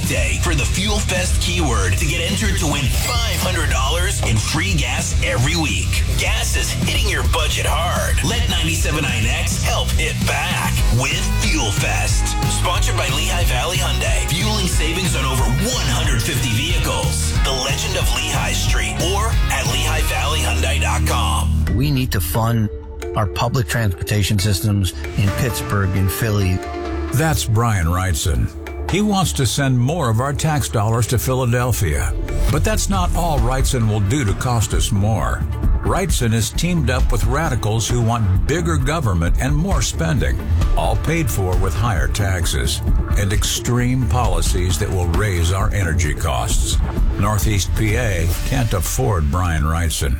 weekday for the Fuel Fest keyword to get entered to win $500 in free gas every week. Gas is hitting your budget hard. Let 97.9X help hit back with Fuel Fest. Sponsored by Lehigh Valley Hyundai. Fueling savings on over 150 vehicles. The Legend of Lehigh Street or at LehighValleyHyundai.com. We need to fund our public transportation systems in Pittsburgh and Philly. That's Brian Wrightson. He wants to send more of our tax dollars to Philadelphia. But that's not all Wrightson will do to cost us more. Wrightson is teamed up with radicals who want bigger government and more spending, all paid for with higher taxes and extreme policies that will raise our energy costs. Northeast PA can't afford Brian Wrightson.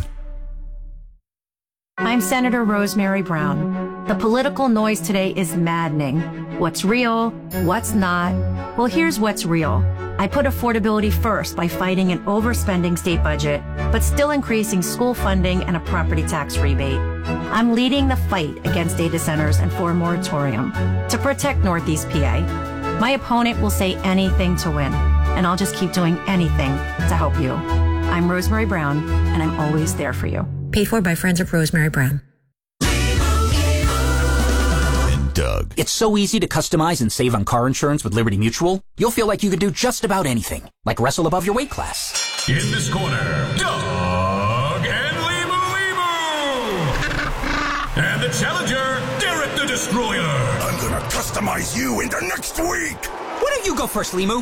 I'm Senator Rosemary Brown. The political noise today is maddening. What's real? What's not? Well, here's what's real. I put affordability first by fighting an overspending state budget, but still increasing school funding and a property tax rebate. I'm leading the fight against data centers and for a moratorium to protect Northeast PA. My opponent will say anything to win, and I'll just keep doing anything to help you. I'm Rosemary Brown, and I'm always there for you. Paid for by Friends of Rosemary Brown. And Doug. It's so easy to customize and save on car insurance with Liberty Mutual. You'll feel like you could do just about anything, like wrestle above your weight class. In this corner, Doug and Limu. And the challenger, Derek the Destroyer. I'm gonna customize you into next week. Why don't you go first, Limu?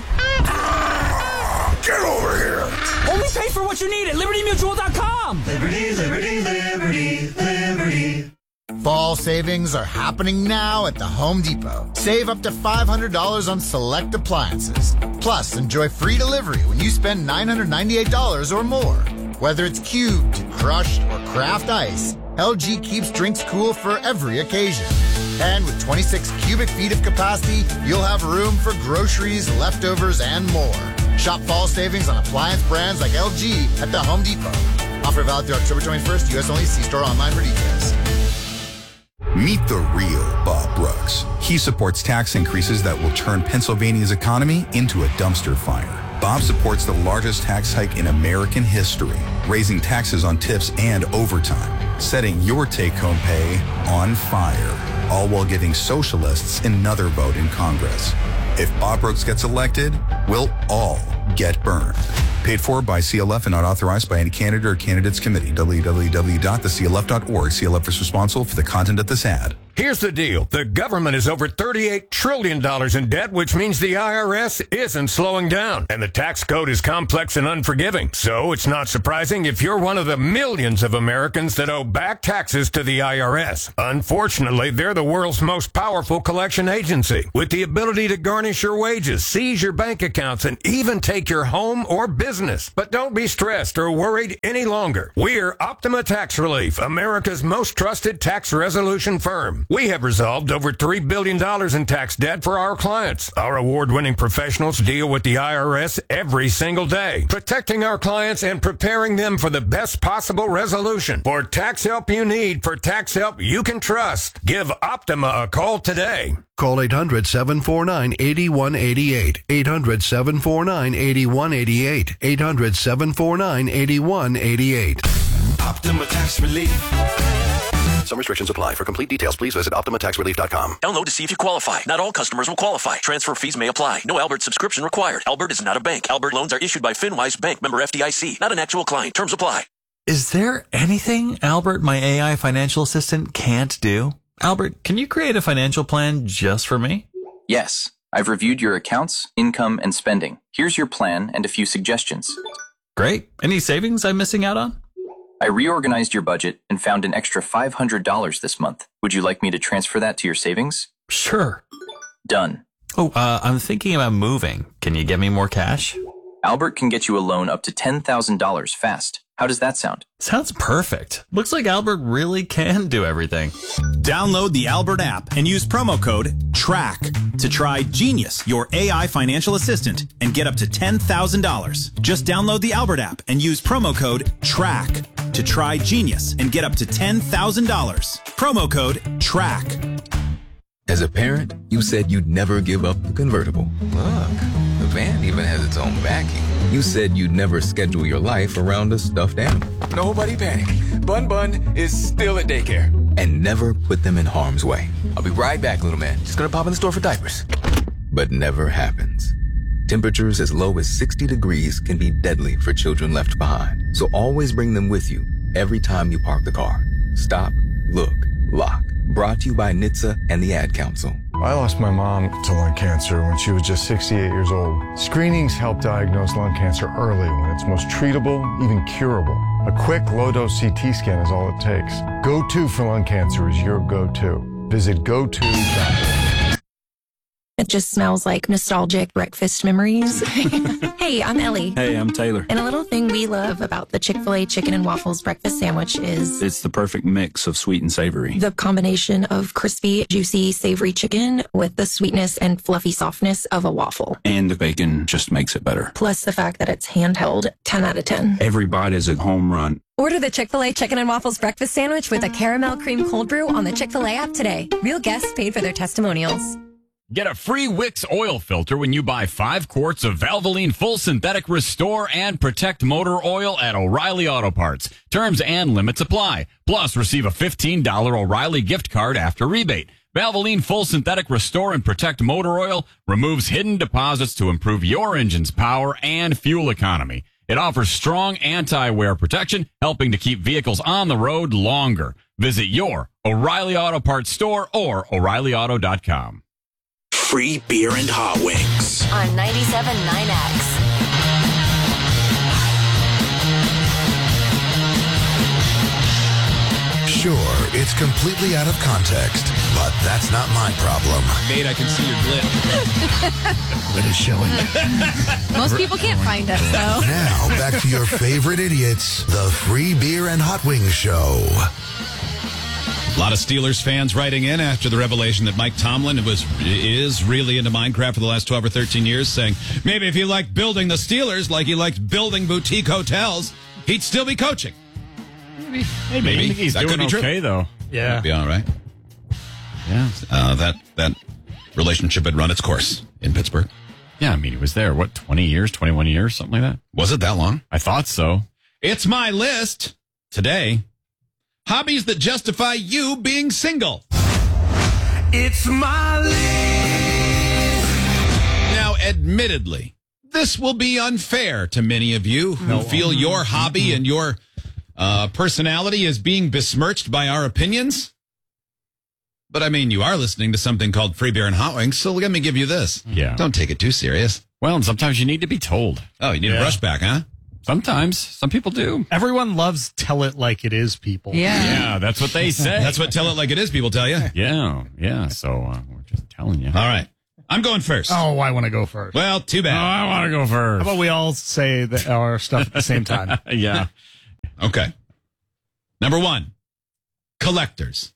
Get over here. Only pay for what you need at LibertyMutual.com. Liberty, liberty, liberty, liberty. Fall savings are happening now at the Home Depot. Save up to $500 on select appliances. Plus, enjoy free delivery when you spend $998 or more. Whether it's cubed, crushed, or craft ice, LG keeps drinks cool for every occasion. And with 26 cubic feet of capacity, you'll have room for groceries, leftovers, and more. Shop fall savings on appliance brands like LG at the Home Depot. Offer valid through October 21st. U.S. only. See store online for details. Meet the real Bob Brooks. He supports tax increases that will turn Pennsylvania's economy into a dumpster fire. Bob supports the largest tax hike in American history, raising taxes on tips and overtime, setting your take-home pay on fire, all while giving socialists another vote in Congress. If Bob Brooks gets elected, we'll all get burned. Paid for by CLF and not authorized by any candidate or candidates committee. www.theclf.org. CLF is responsible for the content of this ad. Here's the deal. The government is over $38 trillion in debt, which means the IRS isn't slowing down. And the tax code is complex and unforgiving. So it's not surprising if you're one of the millions of Americans that owe back taxes to the IRS. Unfortunately, they're the world's most powerful collection agency, with the ability to garnish your wages, seize your bank accounts, and even take your home or business. But don't be stressed or worried any longer. We're Optima Tax Relief, America's most trusted tax resolution firm. We have resolved over $3 billion in tax debt for our clients. Our award-winning professionals deal with the IRS every single day, protecting our clients and preparing them for the best possible resolution. For tax help you need, for tax help you can trust, give Optima a call today. Call 800-749-8188. 800-749-8188. 800-749-8188. Optima Tax Relief. Some restrictions apply. For complete details, please visit OptimaTaxRelief.com. Download to see if you qualify. Not all customers will qualify. Transfer fees may apply. No Albert subscription required. Albert is not a bank. Albert loans are issued by FinWise Bank, member FDIC. Not an actual client. Terms apply. Is there anything Albert, my AI financial assistant, can't do? Albert, can you create a financial plan just for me? Yes. I've reviewed your accounts, income, and spending. Here's your plan and a few suggestions. Great. Any savings I'm missing out on? I reorganized your budget and found an extra $500 this month. Would you like me to transfer that to your savings? Sure. Done. Oh, I'm thinking about moving. Can you get me more cash? Albert can get you a loan up to $10,000 fast. How does that sound? Sounds perfect. Looks like Albert really can do everything. Download the Albert app and use promo code TRACK to try Genius, your AI financial assistant, and get up to $10,000. Just download the Albert app and use promo code TRACK to try Genius and get up to $10,000. Promo code TRACK. As a parent, you said you'd never give up the convertible. Look, the van even even has its own backing. You said you'd never schedule your life around a stuffed animal. Nobody panic. Bun Bun is still at daycare. And never put them in harm's way. I'll be right back, little man. Just gonna pop in the store for diapers. But never happens. Temperatures as low as 60 degrees can be deadly for children left behind. So always bring them with you every time you park the car. Stop, look, lock. Brought to you by NHTSA and the Ad Council. I lost my mom to lung cancer when she was just 68 years old. Screenings help diagnose lung cancer early when it's most treatable, even curable. A quick, low-dose CT scan is all it takes. Go-to for lung cancer is your go-to. Visit goto.org. It just smells like nostalgic breakfast memories. Hey, I'm Ellie. Hey, I'm Taylor. And a little thing we love about the Chick-fil-A chicken and waffles breakfast sandwich is it's the perfect mix of sweet and savory. The combination of crispy, juicy, savory chicken with the sweetness and fluffy softness of a waffle. And the bacon just makes it better. Plus the fact that it's handheld, 10 out of 10. Every bite is a home run. Order the Chick-fil-A Chicken and Waffles Breakfast Sandwich with a caramel cream cold brew on the Chick-fil-A app today. Real guests paid for their testimonials. Get a free Wix oil filter when you buy 5 quarts of Valvoline Full Synthetic Restore and Protect Motor Oil at O'Reilly Auto Parts. Terms and limits apply. Plus, receive a $15 O'Reilly gift card after rebate. Valvoline Full Synthetic Restore and Protect Motor Oil removes hidden deposits to improve your engine's power and fuel economy. It offers strong anti-wear protection, helping to keep vehicles on the road longer. Visit your O'Reilly Auto Parts store or O'ReillyAuto.com. Free beer and hot wings on 97.9X. Sure, it's completely out of context, but that's not my problem. Mate, I can see your glint. It is showing. Most people can't find us, though. Now, back to your favorite idiots, the Free Beer and Hot Wings Show. A lot of Steelers fans writing in after the revelation that Mike Tomlin is really into Minecraft for the last 12 or 13 years, saying maybe if he liked building the Steelers like he liked building boutique hotels, he'd still be coaching. Maybe. He's that doing could be okay, true. though. Yeah. Be all right. Yeah. That relationship had run its course in Pittsburgh. Yeah, I mean, he was there, 20 years, 21 years, something like that? Was it that long? I thought so. It's my list today. Hobbies that justify you being single. It's my list. Now, admittedly, this will be unfair to many of you who feel your hobby and your personality is being besmirched by our opinions. But, I mean, you are listening to something called Free Beer and Hot Wings, so let me give you this. Yeah. Don't take it too serious. Well, and sometimes you need to be told. Oh, you need a brush back, huh? Sometimes. Some people do. Everyone loves tell it like it is people. Yeah, that's what they say. That's what tell it like it is people tell you. Yeah. So we're just telling you. All right. I'm going first. Oh, I want to go first. Well, too bad. Oh, I want to go first. How about we all say our stuff at the same time? Yeah. Okay. Number 1, collectors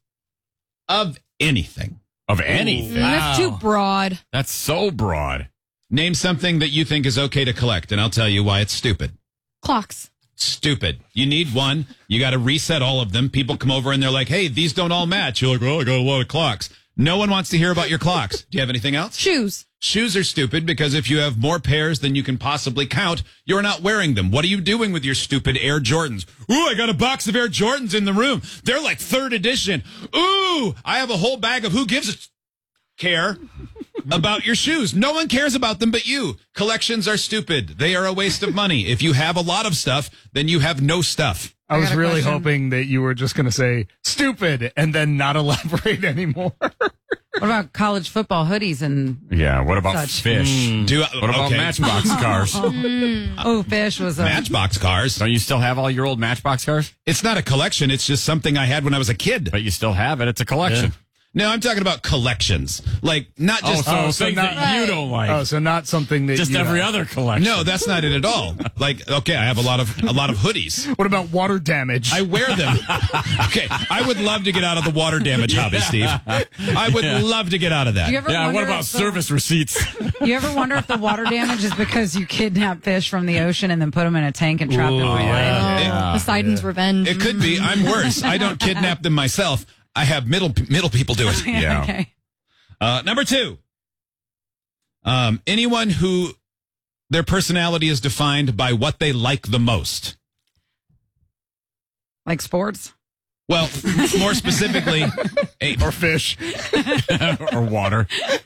of anything. Of anything? That's too broad. That's so broad. Name something that you think is okay to collect, and I'll tell you why it's stupid. Clocks. Stupid. You need one. You got to reset all of them. People come over and they're like, hey, these don't all match. You're like, well, I got a lot of clocks. No one wants to hear about your clocks. Do you have anything else? Shoes. Shoes are stupid because if you have more pairs than you can possibly count, you're not wearing them. What are you doing with your stupid Air Jordans? Ooh, I got a box of Air Jordans in the room. They're like 3rd edition. Ooh, I have a whole bag of who gives a care about your shoes. No one cares about them but you. Collections are stupid. They are a waste of money. If you have a lot of stuff, then you have no stuff. I was really hoping that you were just going to say stupid and then not elaborate anymore. What about college football hoodies and what about such? fish? What about Matchbox cars? Oh, fish was a Matchbox cars. Don't you still have all your old Matchbox cars? It's not a collection. It's just something I had when I was a kid. But you still have it. It's a collection. Yeah. No, I'm talking about collections. Like, not just... things that you don't like. Oh, so not something that just you every have. other collection. No, that's not it at all. Like, okay, I have a lot of hoodies. What about water damage? I wear them. Okay, I would love to get out of the water damage hobby, Steve. I would love to get out of that. Do you ever wonder what about if service receipts? You ever wonder if the water damage is because you kidnap fish from the ocean and then put them in a tank and trap them away? Poseidon's revenge. It could be. I'm worse. I don't kidnap them myself. I have middle people do it. Yeah. Okay. Number 2. Anyone who their personality is defined by what they like the most? Like sports? Well, more specifically, or fish, or water.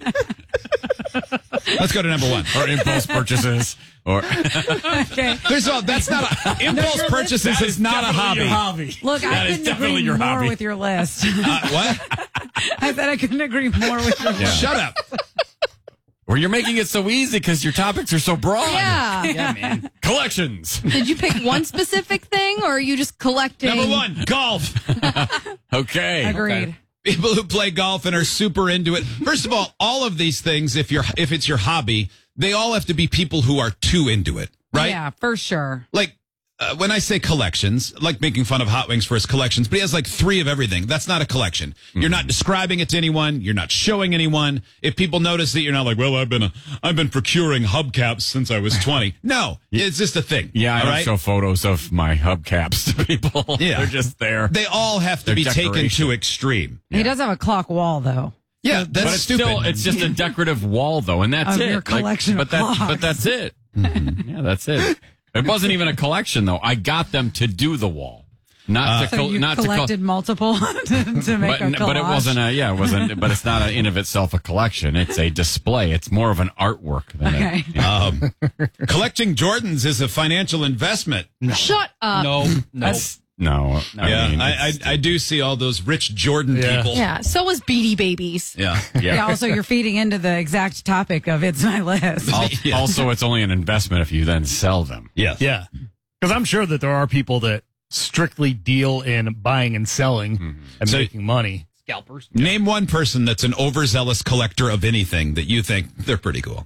Let's go to number one. Or impulse purchases. Or Okay. That's not impulse purchases is not a hobby. Look, I couldn't agree more with your list. What? I said I couldn't agree more with your list. Shut up. Or you're making it so easy because your topics are so broad. Yeah. Man. Collections. Did you pick one specific thing, or are you just collecting? Number one, golf. Okay. Agreed. Okay. People who play golf and are super into it. First of all of these things, if it's your hobby, they all have to be people who are too into it, right? Yeah, for sure. Like when I say collections, like making fun of Hot Wings for his collections, but he has like 3 of everything. That's not a collection. Mm-hmm. You're not describing it to anyone. You're not showing anyone. If people notice that you're not like, well, I've been procuring hubcaps since I was 20. No, it's just a thing. Yeah, I don't right? show photos of my hubcaps to people. Yeah. They're just there. They all have to be taken to extreme. He does have a clock wall, though. Yeah, that's but it's stupid. Still, it's just a decorative wall, though, and that's Of it. your collection of clocks. But that's it. Yeah, that's it. It wasn't even a collection, though. I got them to do the wall, not to so you not collected multiple to make a collage. But it wasn't it wasn't. But it's not in of itself a collection. It's a display. It's more of an artwork than collecting Jordans is a financial investment. Shut up. No. I do see all those rich Jordan people. Yeah, so was Beanie Babies. Yeah. Also, you're feeding into the exact topic of It's My List. Also, it's only an investment if you then sell them. Yes. Yeah. Because I'm sure that there are people that strictly deal in buying and selling and making money. Scalpers. Name one person that's an overzealous collector of anything that you think they're pretty cool.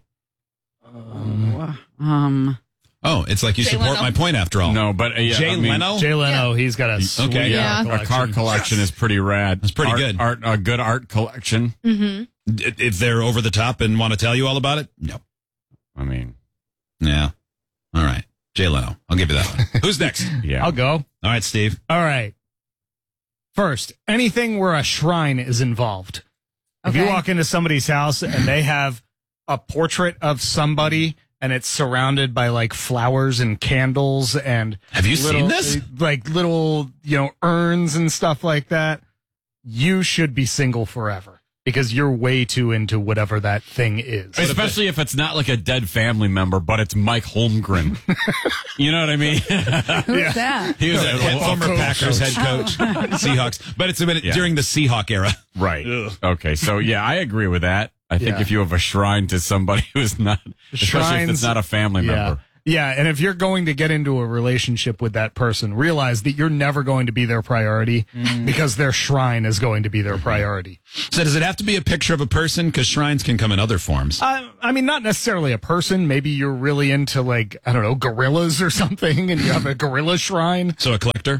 Oh, it's like you Jay support Leno. my point after all. No, but Jay Leno? Jay Leno, he's got a sweet a car collection is pretty rad. It's pretty good. A good art collection. Mm-hmm. If they're over the top and want to tell you all about it, no. I mean, yeah. All right, Jay Leno. I'll give you that one. Who's next? Yeah, I'll go. All right, Steve. All right. First, anything where a shrine is involved. If you walk into somebody's house and they have a portrait of somebody and it's surrounded by like flowers and candles and have you seen this? Like little, urns and stuff like that. You should be single forever because you're way too into whatever that thing is. Especially if it's not like a dead family member, but it's Mike Holmgren. You know what I mean? Who's that? He was a former Packers head coach, Seahawks. But it's during the Seahawk era. Right. Okay. So, yeah, I agree with that. I think if you have a shrine to somebody who's not, especially if it's not a family member. Yeah, and if you're going to get into a relationship with that person, realize that you're never going to be their priority because their shrine is going to be their priority. So does it have to be a picture of a person? Because shrines can come in other forms. I mean, not necessarily a person. Maybe you're really into, like, I don't know, gorillas or something, and you have a gorilla shrine. So a collector?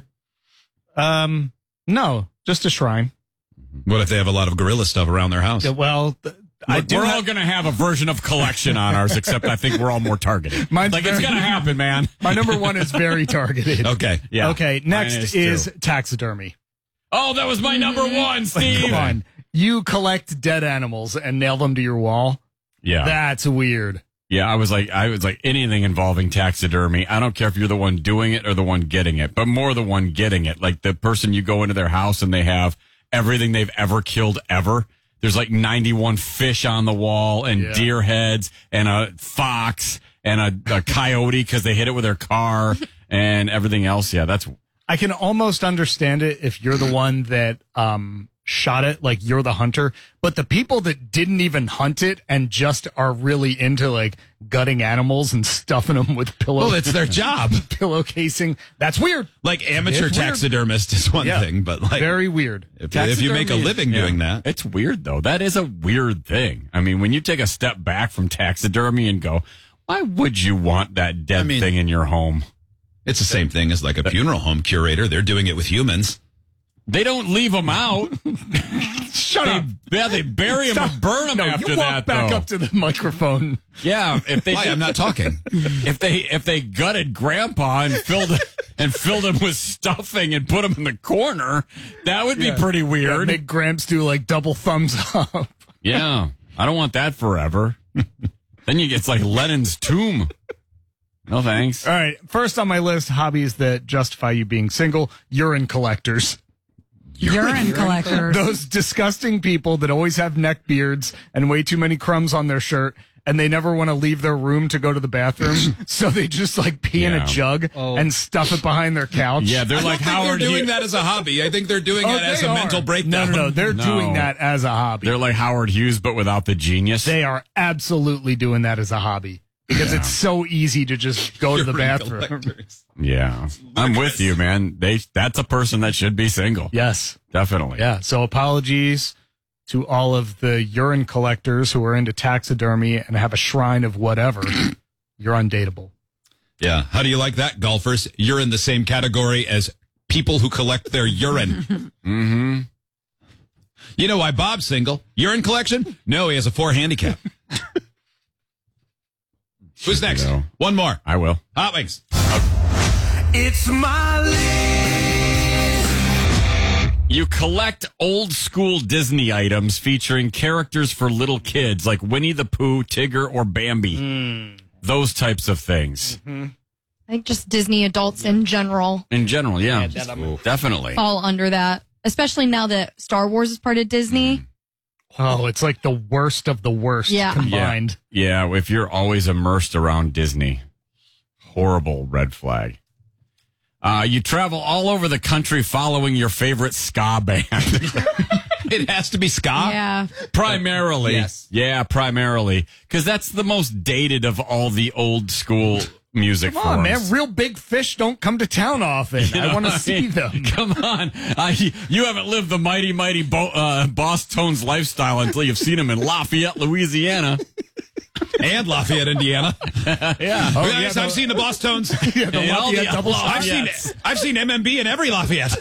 No, just a shrine. What if they have a lot of gorilla stuff around their house? Well, we're all going to have a version of collection on ours, except I think we're all more targeted. It's going to happen, man. My number one is very targeted. Okay. Yeah. Okay. Next is taxidermy. Oh, that was my number one, Steve. Come on. You collect dead animals and nail them to your wall. Yeah. That's weird. Yeah, I was like anything involving taxidermy. I don't care if you're the one doing it or the one getting it, but more the one getting it. Like the person you go into their house and they have everything they've ever killed ever. There's like 91 fish on the wall and deer heads and a fox and a coyote because they hit it with their car and everything else. Yeah, I can almost understand it if you're the one that shot it, like you're the hunter. But the people that didn't even hunt it and just are really into like gutting animals and stuffing them with pillows. Well, it's their job. Pillow casing. That's weird. Like amateur taxidermist is one thing, but like very weird. If you make a living doing that. It's weird though. That is a weird thing. I mean, when you take a step back from taxidermy and go, why would you want that dead thing in your home? It's the same thing as like a funeral home curator. They're doing it with humans. They don't leave them out. Shut up. Yeah, they bury them or burn them after you walk that, back though. up to the microphone. Yeah, if they I'm not talking. If they gutted Grandpa and filled him with stuffing and put him in the corner, that would be pretty weird. Yeah, make Gramps do like double thumbs up. Yeah, I don't want that forever. Then it's like Lenin's tomb. No thanks. All right. First on my list, hobbies that justify you being single, urine collectors. Urine collectors. Those disgusting people that always have neck beards and way too many crumbs on their shirt, and they never want to leave their room to go to the bathroom, so they just like pee in a jug and stuff it behind their couch. Yeah, they're like Howard. They're doing that as a hobby. I think they're doing it as a mental breakdown. No, they're doing that as a hobby. They're like Howard Hughes, but without the genius. They are absolutely doing that as a hobby because it's so easy to just go to the bathroom. Yeah, I'm with you, man. That's a person that should be single. Yes, definitely. Yeah. So apologies to all of the urine collectors who are into taxidermy and have a shrine of whatever. You're undateable. Yeah. How do you like that, golfers? You're in the same category as people who collect their urine. Mm-hmm. You know why Bob's single? Urine collection? No, he has a 4 handicap. Who's next? One more. I will. Hot Wings. It's my list. You collect old school Disney items featuring characters for little kids like Winnie the Pooh, Tigger, or Bambi. Those types of things. I think just Disney adults in general In general, yeah. Definitely. fall under that, especially now that Star Wars is part of Disney. Oh, it's like the worst of the worst combined. Yeah, if you're always immersed around Disney, horrible red flag. You travel all over the country following your favorite ska band. It has to be ska? Yeah. Primarily. Yes. Yeah, primarily. Because that's the most dated of all the old school music Come on, forms. man. Real big fish don't come to town often. I want to see them. Come on. You haven't lived the mighty Boss Tones lifestyle until you've seen them in Lafayette, Louisiana. And Lafayette, Indiana. Yeah. Oh, yes, I've seen the Boss Tones. Yeah, the Lafayette double I've seen MMB in every Lafayette.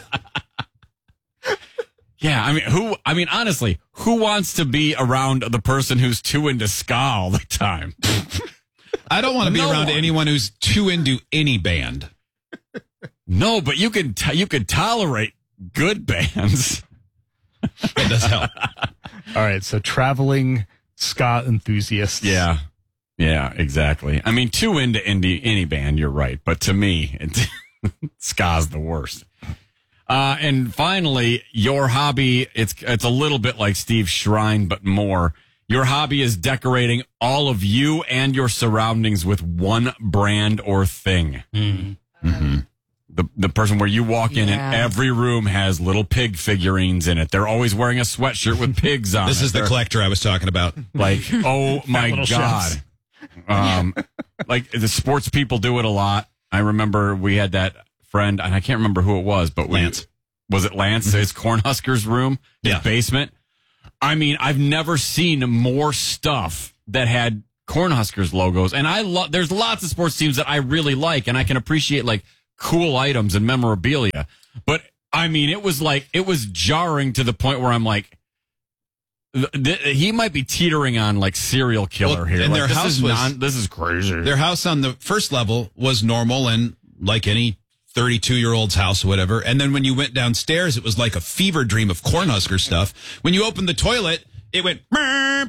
Yeah, honestly, who wants to be around the person who's too into ska all the time? I don't want to be around anyone who's too into any band. No, but you could tolerate good bands. It does help. All right, so traveling ska enthusiasts. Yeah, exactly. I mean, too into any band, you're right. But to me, ska's the worst. And finally, your hobby, it's a little bit like Steve's shrine, but more. Your hobby is decorating all of you and your surroundings with one brand or thing. Mm-hmm. The person where you walk in and every room has little pig figurines in it. They're always wearing a sweatshirt with pigs on it. This is the collector I was talking about. Like, oh my God. Like the sports people do it a lot. I remember we had that friend, and I can't remember who it was, but Lance. Was it Lance? His Cornhuskers room, his basement. I mean, I've never seen more stuff that had Cornhuskers logos. And there's lots of sports teams that I really like, and I can appreciate like cool items and memorabilia. But I mean, it was jarring to the point where I'm like, he might be teetering on like serial killer here. And like, their house this is crazy. Their house on the first level was normal and like any 32-year-old's house or whatever. And then when you went downstairs, it was like a fever dream of Cornhusker stuff. When you opened the toilet, it went and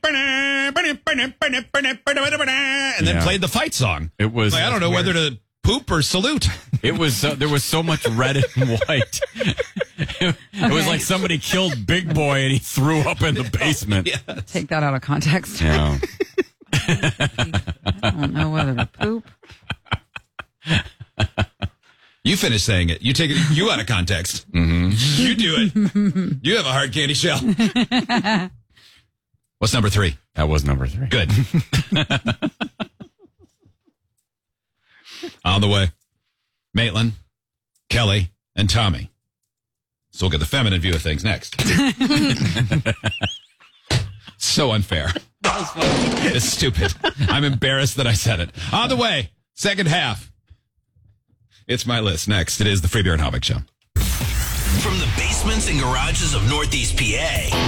then played the fight song. It was like, I don't know whether to poop or salute. It was there was so much red and white. It was like somebody killed Big Boy and he threw up in the basement. Yes. Take that out of context. Yeah. I don't know whether to poop. You finish saying it. You take you out of context. Mm-hmm. You do it. You have a hard candy shell. What's number 3? That was number 3. Good. On the way, Maitland, Kelly, and Tommy. So we'll get the feminine view of things next. So unfair. It's stupid. I'm embarrassed that I said it. On the way, second half. It's my list. Next, it is the Free Beer and Hobbick Show. From the basements and garages of Northeast PA.